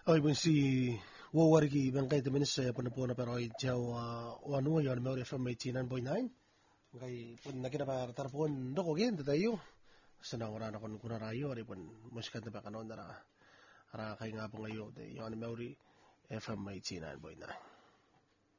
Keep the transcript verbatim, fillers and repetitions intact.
Ay bun si wawarigi bangkay tamin sa panapuna pero ay jaw wanu yon meron F M eighty-nine point nine. Kay pun nakita tarpon doko gin tayo. Sana wala na kon kunarayo ari pun muskat na pa kanon na ra kay nga po ngayon yon meron F M eighty-nine point nine.